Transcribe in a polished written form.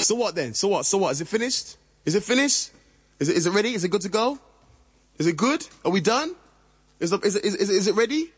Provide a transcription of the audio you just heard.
So what then? So what? So what? Is it finished? Is it finished? Is it ready? Is it good to go? Is it good? Are we done? Is it ready?